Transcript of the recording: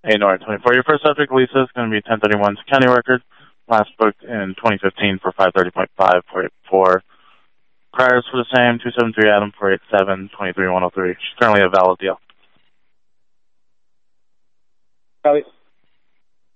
Hey, Nora, 24. Your first subject, Lisa, is going to be 1031's county record. Last booked in 2015 for 530.5, 484. Priors for the same, 273 Adam, 487, 23 103. She's currently a valid deal. Copy.